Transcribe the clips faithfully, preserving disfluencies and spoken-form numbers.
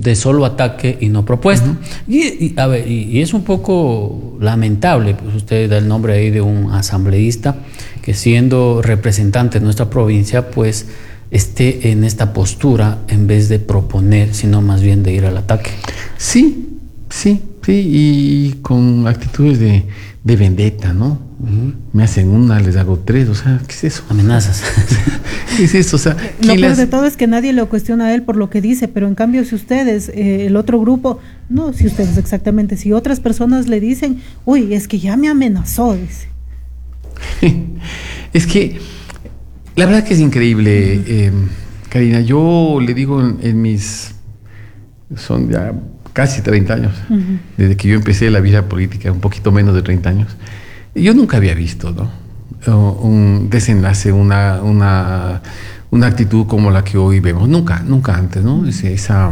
de solo ataque y no propuesta. Uh-huh. y, y, a ver, y, y es un poco lamentable, pues usted da el nombre ahí de un asambleísta que, siendo representante de nuestra provincia, pues esté en esta postura en vez de proponer, sino más bien de ir al ataque. Sí, sí, sí, y con actitudes de, de vendetta, ¿no? Uh-huh. Me hacen una, les hago tres, o sea, ¿qué es eso? Amenazas. ¿Qué es eso? O sea, lo peor de todo es que nadie lo cuestiona a él por lo que dice, pero en cambio si ustedes, eh, el otro grupo, no, si ustedes exactamente, si otras personas le dicen, uy, es que ya me amenazó, dice. Es que la verdad que es increíble, uh-huh. eh, Karina. Yo le digo en, en mis, son ya casi treinta años, uh-huh. desde que yo empecé la vida política, un poquito menos de treinta años. Yo nunca había visto, ¿no?, un desenlace, una, una, una actitud como la que hoy vemos. Nunca, nunca antes, ¿no? Esa,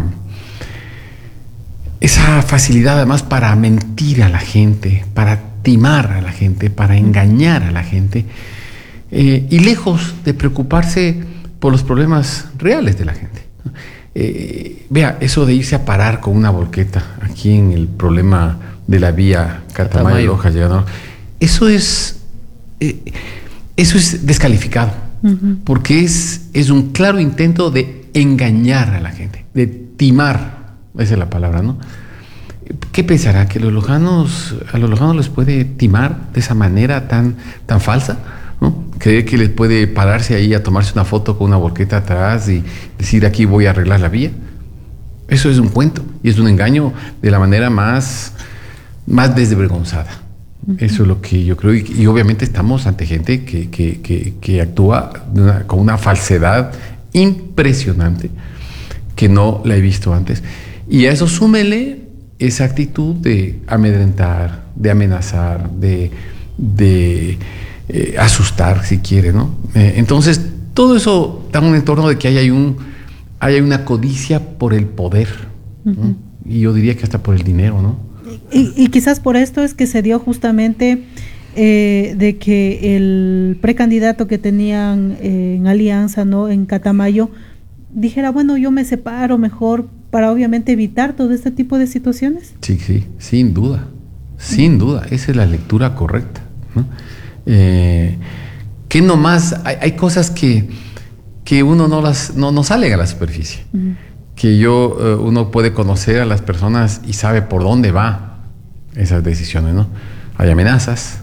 esa facilidad además para mentir a la gente, para timar a la gente, para engañar a la gente, eh, y lejos de preocuparse por los problemas reales de la gente. Eh, vea, eso de irse a parar con una volqueta aquí en el problema de la vía Catamayo-Loja, llegando, eso es eh, eso es descalificado, uh-huh. porque es, es un claro intento de engañar a la gente, de timar, esa es la palabra, ¿no? ¿Qué pensará? ¿Que los lojanos, a los lojanos les puede timar de esa manera tan, tan falsa, ¿no? ¿Cree que les puede pararse ahí a tomarse una foto con una volqueta atrás y decir aquí voy a arreglar la vía? Eso es un cuento y es un engaño de la manera más, más desvergonzada. Uh-huh. Eso es lo que yo creo, y, y obviamente estamos ante gente que, que, que, que actúa una, con una falsedad impresionante que no la he visto antes. Y a eso súmele esa actitud de amedrentar, de amenazar, de, de eh, asustar, si quiere, ¿no? Eh, entonces, todo eso da un entorno de que hay, hay, un, hay una codicia por el poder, uh-huh. ¿no? Y yo diría que hasta por el dinero, ¿no? Y, y quizás por esto es que se dio justamente eh, de que el precandidato que tenían eh, en alianza, ¿no?, en Catamayo, dijera, bueno, yo me separo mejor para obviamente evitar todo este tipo de situaciones. Sí, sí, sin duda, sin duda, esa es la lectura correcta, ¿no? Eh, que nomás hay, hay cosas que, que uno no las no, no salen a la superficie, uh-huh. que yo uh, uno puede conocer a las personas y sabe por dónde va esas decisiones, ¿no? Hay amenazas,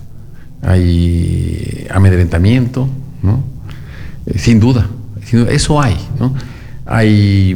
hay amedrentamiento, ¿no? Eh, sin duda, sin duda, eso hay, ¿no? Hay,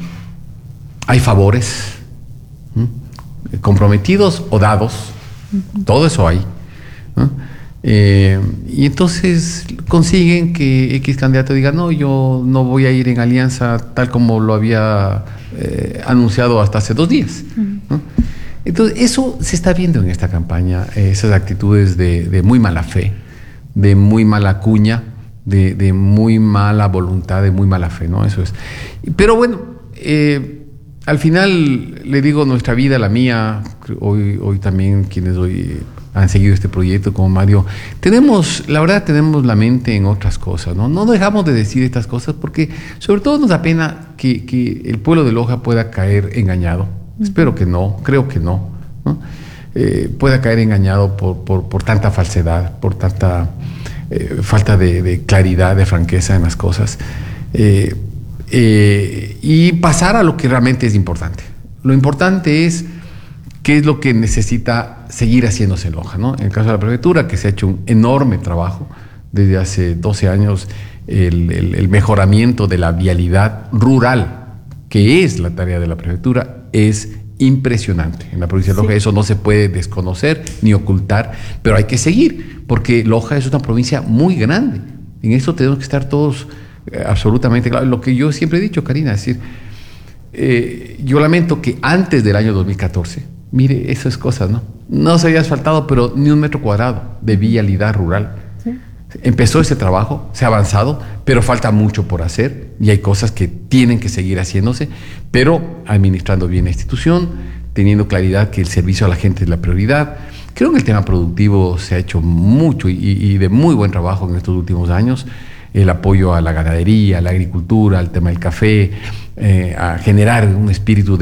hay favores, ¿no?, comprometidos o dados, uh-huh. todo eso hay, ¿no? Eh, y entonces consiguen que X candidato diga, no, yo no voy a ir en alianza tal como lo había eh, anunciado hasta hace dos días, uh-huh. ¿no? Entonces, eso se está viendo en esta campaña, esas actitudes de, de muy mala fe, de muy mala cuña, de, de muy mala voluntad, de muy mala fe, ¿no? Eso es. Pero bueno, eh, al final, le digo, nuestra vida, la mía, hoy, hoy también quienes hoy han seguido este proyecto como Mario, tenemos, la verdad, tenemos la mente en otras cosas, ¿no? No dejamos de decir estas cosas porque sobre todo nos da pena que, que el pueblo de Loja pueda caer engañado. Espero que no, creo que no, ¿no? Eh, pueda caer engañado por, por, por tanta falsedad, por tanta eh, falta de, de claridad, de franqueza en las cosas, eh, eh, y pasar a lo que realmente es importante. Lo importante es qué es lo que necesita seguir haciéndose en Loja, ¿no? En el caso de la prefectura, que se ha hecho un enorme trabajo desde hace doce años, el, el, el mejoramiento de la vialidad rural, que es la tarea de la prefectura, es impresionante. En la provincia de Loja, sí, eso no se puede desconocer ni ocultar, pero hay que seguir, porque Loja es una provincia muy grande. En esto tenemos que estar todos eh, absolutamente claros. Lo que yo siempre he dicho, Karina, es decir, eh, yo lamento que antes del año dos mil catorce, mire, esas cosas, ¿no? No se había asfaltado, pero ni un metro cuadrado de vialidad rural. Sí. Empezó ese trabajo, se ha avanzado, pero falta mucho por hacer y hay cosas que tienen que seguir haciéndose, pero administrando bien la institución, teniendo claridad que el servicio a la gente es la prioridad. Creo que el tema productivo se ha hecho mucho y, y de muy buen trabajo en estos últimos años. El apoyo a la ganadería, a la agricultura, al tema del café, eh, a generar un espíritu de